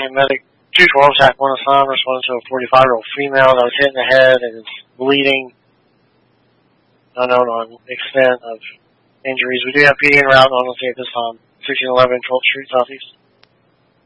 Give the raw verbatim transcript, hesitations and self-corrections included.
medic two twelve, TAC one assigned, responded to a forty-five-year-old female that was hit in the head and is bleeding. Unknown on extent of injuries. We do have P D en route on at this time. sixteen eleven twelfth Street Southeast.